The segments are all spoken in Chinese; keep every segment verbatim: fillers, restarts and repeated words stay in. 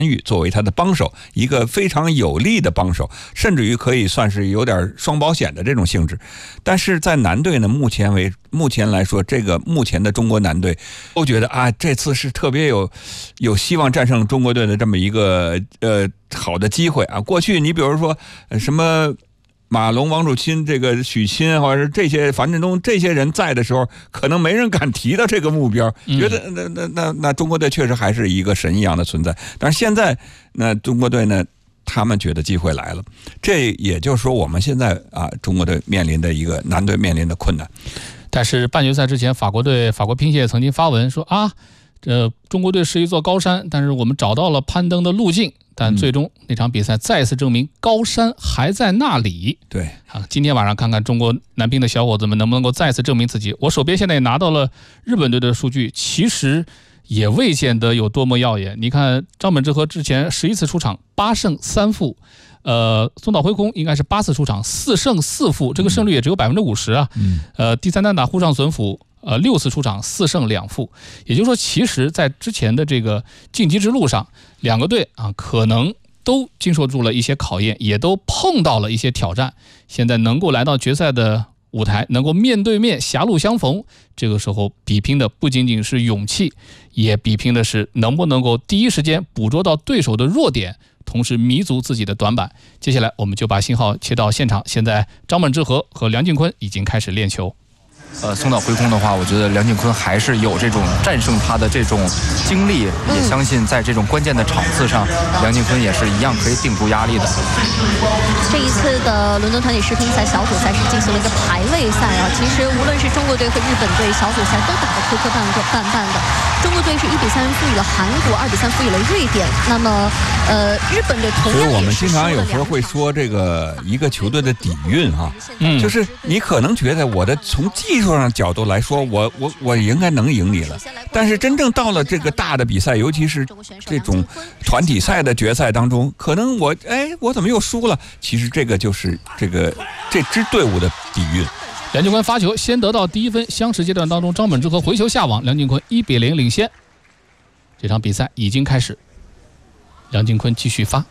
作为他的帮手，一个非常有力的帮手，甚至于可以算是有点双保险的这种性质。但是在男队呢，目前为目前来说，这个目前的中国男队都觉得啊，这次是特别有有希望战胜中国队的这么一个呃好的机会啊。过去你比如说什么马龙、王楚钦、这个许昕，或者是这些樊振东这些人在的时候，可能没人敢提到这个目标， 嗯、 觉得那那那那中国队确实还是一个神一样的存在。但是现在，那中国队呢，他们觉得机会来了。这也就是说，我们现在啊，中国队面临的一个男队面临的困难。 但是半决赛之前，法国队法国乒协曾经发文说啊，这中国队是一座高山，但是我们找到了攀登的路径。但最终那场比赛再次证明高山还在那里。 对啊，今天晚上看看中国男乒的小伙子们能不能够再次证明自己。我手边现在也拿到了日本队的数据，其实也未见得有多么耀眼。你看张本智和之前十一次出场，八胜三负。呃，松岛辉空应该是八次出场，四胜四负，这个胜率也只有百分之五十啊。 嗯。 呃，第三单打沪上隼辅，呃，六次出场，四胜两负。也就是说，其实在之前的这个晋级之路上，两个队啊，可能都经受住了一些考验，也都碰到了一些挑战。现在能够来到决赛的舞台，能够面对面狭路相逢，这个时候比拼的不仅仅是勇气，也比拼的是能不能够第一时间捕捉到对手的弱点，同时弥足自己的短板。接下来我们就把信号切到现场，现在张本智和和梁靖昆已经开始练球。 呃，松岛辉空的话，我觉得梁靖昆还是有这种战胜他的这种经历，也相信在这种关键的场次上，梁靖昆也是一样可以顶住压力的。 这一次的伦敦团体世乒赛小组赛是进行了一个排位赛啊，其实无论是中国队和日本队，小组赛都打得磕磕绊绊绊的。中国队是一比三负于了韩国，二比三负于了瑞典。那么，呃，日本队同样也是输了两比零。所以我们经常有时候会说这个一个球队的底蕴啊，嗯，就是你可能觉得我的从技术上角度来说，我我我应该能赢你了，但是真正到了这个大的比赛，尤其是这种团体赛的决赛当中，可能我哎我怎么又输了？其实这个就是这个这支队伍的底蕴。 梁靖昆发球先得到第一分，相持阶段当中，张本智和回球下网，梁靖昆一比零领先。这场比赛已经开始，梁靖昆继续发，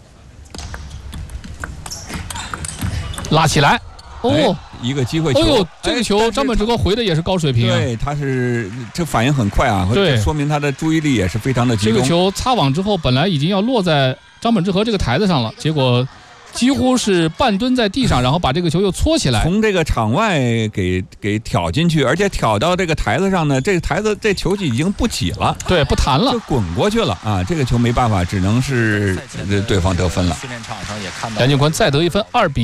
拉起来，哦。 哎一个机会球， 哦呦，这个球张本智和回的也是高水平啊！ 对，他是这反应很快啊， 对， 说明他的注意力也是非常的集中。 这个球擦网之后，本来已经要落在张本智和这个台子上了，结果几乎是半蹲在地上，然后把这个球又搓起来， 从这个场外给给挑进去，而且挑到这个台子上呢，这个台子这球就已经不起了， 对，不弹了， 就滚过去了啊！这个球没办法，只能是对方得分了。 梁靖昆再得一分，二比。